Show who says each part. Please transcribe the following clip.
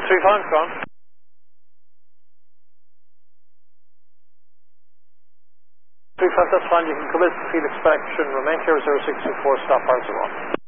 Speaker 1: 035, gone. 35, that's fine. You can commit to field inspection. Remain clear 0624, stop hours 1.